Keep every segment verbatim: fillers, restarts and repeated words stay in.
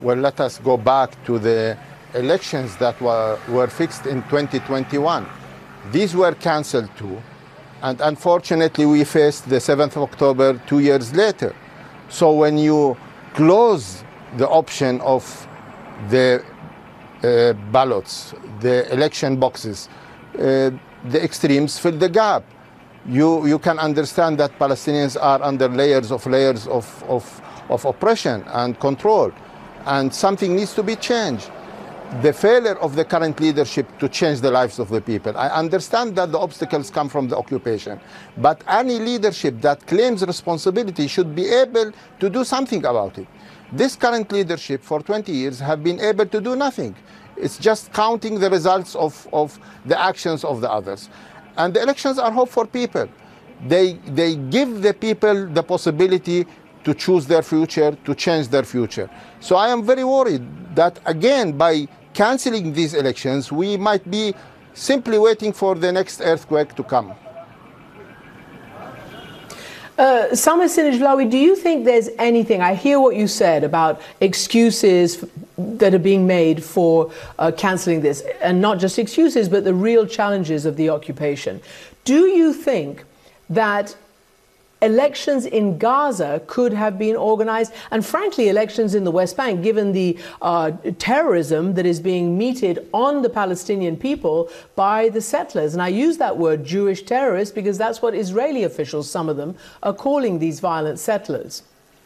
Well, let us go back to the elections that were, were fixed in twenty twenty-one. These were cancelled too, and unfortunately we faced the seventh of October two years later. So when you close the option of the uh, ballots, the election boxes, uh, the extremes fill the gap. You, you can understand that Palestinians are under layers of layers of, of, of oppression and control, and something needs to be changed. The failure of the current leadership to change the lives of the people. I understand that the obstacles come from the occupation, but any leadership that claims responsibility should be able to do something about it. This current leadership for twenty years have been able to do nothing. It's just counting the results of, of the actions of the others. And the elections are hope for people. They, they give the people the possibility to choose their future, to change their future. So I am very worried that, again, by cancelling these elections, we might be simply waiting for the next earthquake to come. Uh, Samer Sinijlawi, do you think there's anything, I hear what you said about excuses that are being made for uh, cancelling this, and not just excuses, but the real challenges of the occupation. Do you think that elections in Gaza could have been organized, and frankly, elections in the West Bank, given the uh, terrorism that is being meted on the Palestinian people by the settlers? And I use that word, Jewish terrorists, because that's what Israeli officials, some of them, are calling these violent settlers.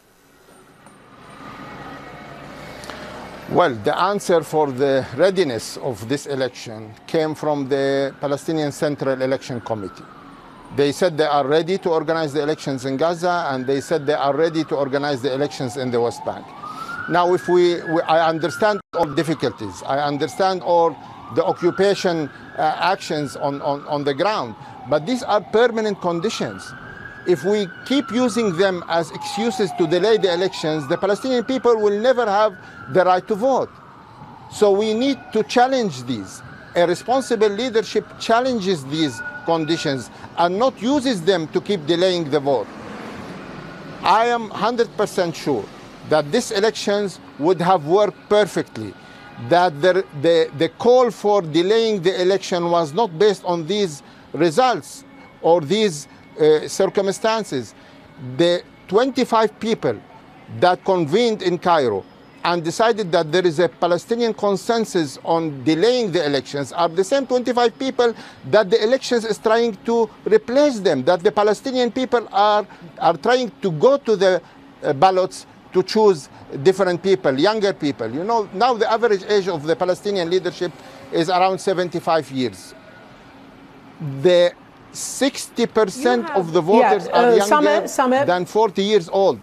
Well, the answer for the readiness of this election came from the Palestinian Central Election Committee. They said they are ready to organize the elections in Gaza, and they said they are ready to organize the elections in the West Bank. Now, if we, we I understand all difficulties, I understand all the occupation uh, actions on, on, on the ground, but these are permanent conditions. If we keep using them as excuses to delay the elections, the Palestinian people will never have the right to vote. So we need to challenge these. A responsible leadership challenges these conditions and not uses them to keep delaying the vote. I am one hundred percent sure that these elections would have worked perfectly, that the, the, the call for delaying the election was not based on these results or these uh, circumstances. The twenty-five people that convened in Cairo and decided that there is a Palestinian consensus on delaying the elections are the same twenty-five people that the elections is trying to replace them, that the Palestinian people are, are trying to go to the uh, ballots to choose different people, younger people. You know, now the average age of the Palestinian leadership is around seventy-five years. The sixty percent of the voters yeah, uh, are younger Samer, Samer. than forty years old.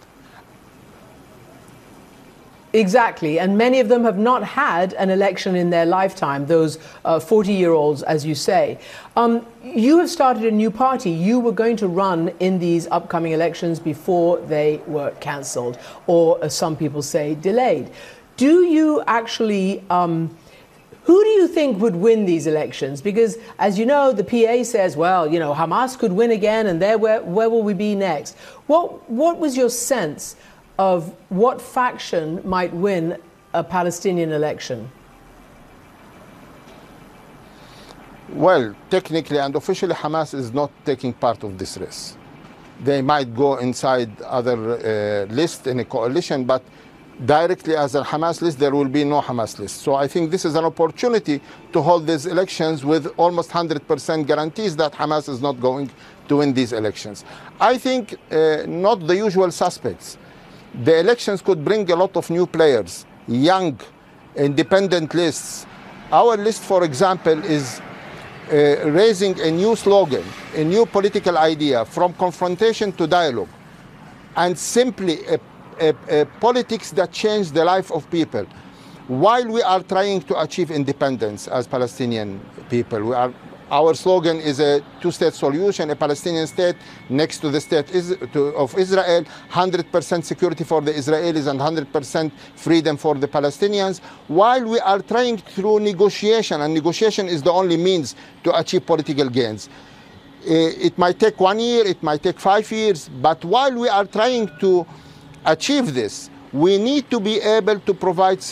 Exactly, and many of them have not had an election in their lifetime, those forty-year-olds, uh, as you say. Um, you have started a new party. You were going to run in these upcoming elections before they were cancelled, or as some people say, delayed. Do you actually... Um, Who do you think would win these elections? Because, as you know, the P A says, well, you know, Hamas could win again, and there, where, where will we be next? What, what was your sense of what faction might win a Palestinian election? Well, technically and officially, Hamas is not taking part of this race. They might go inside other uh, lists in a coalition, but directly as a Hamas list, there will be no Hamas list. So I think this is an opportunity to hold these elections with almost one hundred percent guarantees that Hamas is not going to win these elections. I think uh, not the usual suspects. The elections could bring a lot of new players, young, independent lists. Our list, for example, is uh, raising a new slogan, a new political idea, from confrontation to dialogue, and simply a A, a politics that change the life of people. While we are trying to achieve independence as Palestinian people, we are, our slogan is a two-state solution, a Palestinian state next to the state is, to, of Israel, one hundred percent security for the Israelis and one hundred percent freedom for the Palestinians. While we are trying through negotiation, and negotiation is the only means to achieve political gains. It might take one year, it might take five years, but while we are trying to achieve this, we need to be able to provide